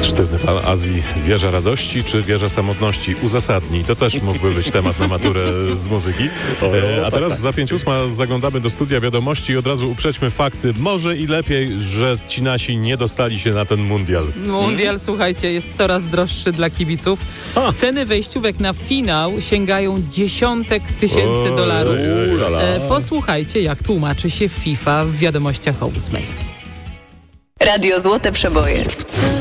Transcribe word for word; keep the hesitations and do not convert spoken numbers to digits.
Sztywny pan Azji, wieża radości czy wieża samotności? Uzasadnij. To też mógłby być temat na maturę z muzyki. E, a teraz za pięć ósma zaglądamy do studia wiadomości i od razu uprzedźmy fakty. Może i lepiej, że ci nasi nie dostali się na ten mundial. Mundial, hmm? słuchajcie, jest coraz droższy dla kibiców. A. Ceny wejściówek na finał sięgają dziesiątek tysięcy dolarów. E, posłuchajcie, jak tłumaczy się FIFA w wiadomościach o ósmej. Radio Złote Przeboje.